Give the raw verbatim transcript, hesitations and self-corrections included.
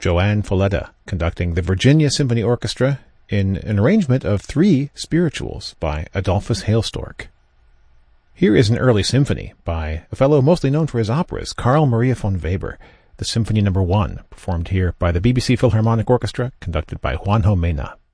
Joanne Falletta conducting the Virginia Symphony Orchestra in an arrangement of three spirituals by Adolphus Hailstork. Here is an early symphony by a fellow mostly known for his operas, Carl Maria von Weber, the Symphony Number One, performed here by the B B C Philharmonic Orchestra, conducted by Juanjo Mena.